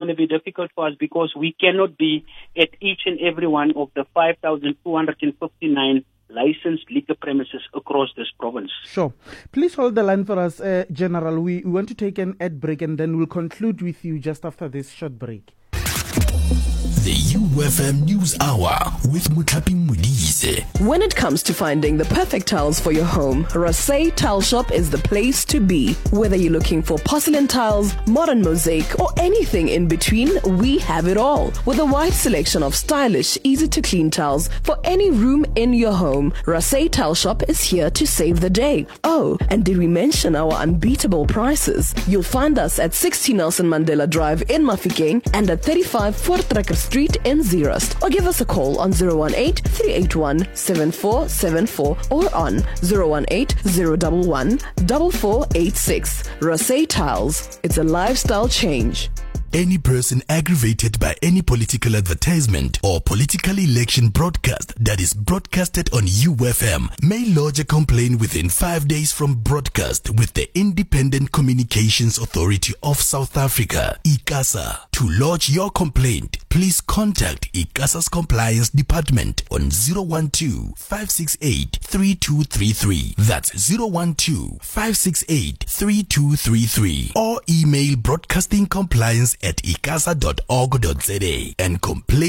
to be difficult for us because we cannot be at each and every one of the 5,259 licensed liquor premises across this province. Sure. Please hold the line for us, General. We want to take an ad break and then we'll conclude with you just after this short break. The UFM News Hour with Mutlapi Modise. When it comes to finding the perfect tiles for your home, Rasay Tile Shop is the place to be. Whether you're looking for porcelain tiles, modern mosaic, or anything in between, we have it all. With a wide selection of stylish, easy-to-clean tiles for any room in your home, Rasay Tile Shop is here to save the day. Oh, and did we mention our unbeatable prices? You'll find us at 60 Nelson Mandela Drive in Mafikeng and at 35 Voortrekker Street in Zeerust, or give us a call on 018-381-7474 or on 018-011-4486. Rasay Tiles. It's a lifestyle change. Any person aggravated by any political advertisement or political election broadcast that is broadcasted on UFM may lodge a complaint within 5 days from broadcast with the Independent Communications Authority of South Africa, ICASA. To lodge your complaint, please contact ICASA's Compliance Department on 012-568-3233. That's 012-568-3233. Or email broadcastingcompliance@icasa.org.za and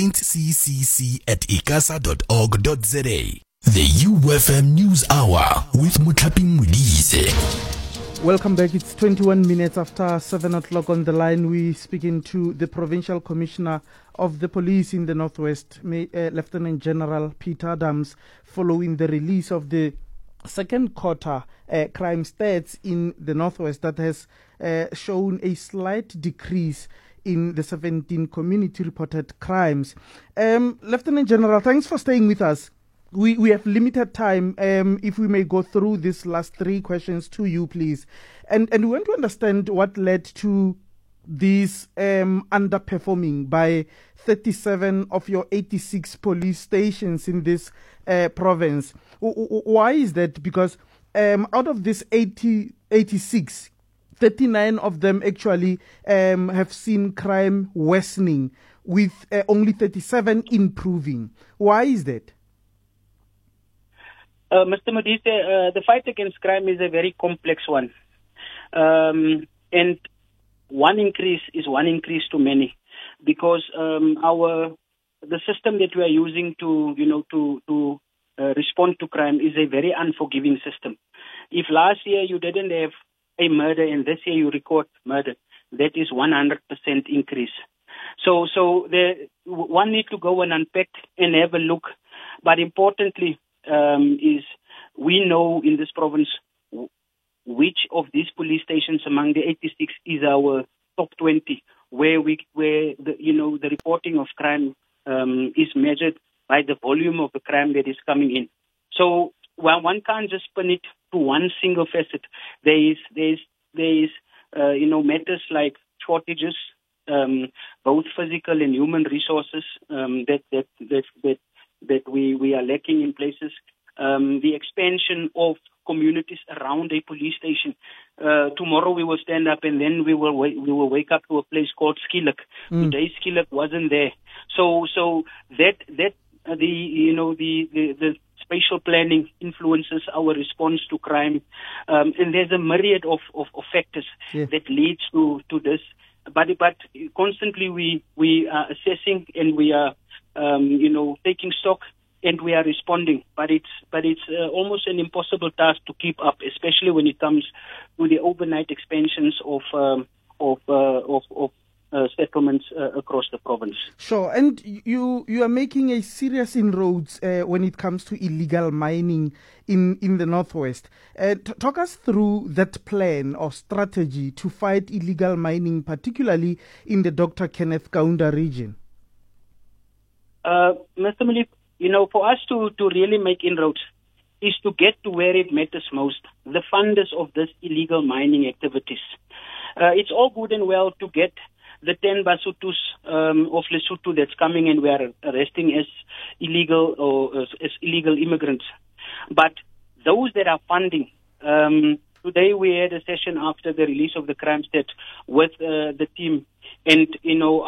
complaintsccc@icasa.org.za. The UFM News Hour with Mutlapi Modise. Welcome back. It's 21 minutes after 7 o'clock on the line. We're speaking to the Provincial Commissioner of the Police in the Northwest, Lieutenant General Peter Adams, following the release of the second quarter crime stats in the Northwest that has shown a slight decrease in the 17 community reported crimes. Lieutenant General, thanks for staying with us. We have limited time. If we may go through these last three questions to you, please. And we want to understand what led to this underperforming by 37 of your 86 police stations in this province. Why is that? Because out of this 86, 39 of them actually have seen crime worsening, with only 37 improving. Why is that? Mr. Modise, the fight against crime is a very complex one. And one increase is one increase too many, because the system that we are using to respond to crime is a very unforgiving system. If last year you didn't have a murder and this year you record murder, that is 100% increase. So one need to go and unpack and have a look. But importantly, is we know in this province which of these police stations among the 86 is our top 20, where the reporting of crime is measured by the volume of the crime that is coming in. So one can't just pin it to one single facet. There is matters like shortages, both physical and human resources that we are lacking in places. The expansion of communities around a police station. Tomorrow we will stand up and then we will wake up to a place called Skillik. Today Skillik wasn't there. So that the spatial planning influences our response to crime, and there's a myriad of factors that leads to this. But constantly we are assessing and we are taking stock and we are responding. But it's almost an impossible task to keep up, especially when it comes to the overnight expansions of settlements across the province. Sure, and you are making a serious inroads when it comes to illegal mining in the Northwest. Talk us through that plan or strategy to fight illegal mining, particularly in the Dr. Kenneth Kaunda region. Mr. Malip, for us to really make inroads is to get to where it matters most, the funders of this illegal mining activities. It's all good and well to get the 10 Basutus of Lesotho that's coming and we are arresting as illegal or as illegal immigrants. But those that are funding, today we had a session after the release of the crime stat with the team, and